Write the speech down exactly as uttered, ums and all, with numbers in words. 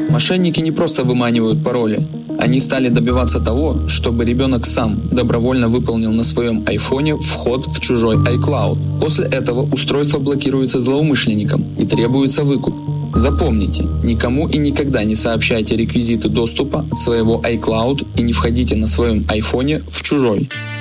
Мошенники не просто выманивают пароли. Они стали добиваться того, чтобы ребенок сам добровольно выполнил на своем айфоне вход в чужой iCloud. После этого устройство блокируется злоумышленником и требуется выкуп. Запомните, никому и никогда не сообщайте реквизиты доступа от своего iCloud и не входите на своем айфоне в чужой.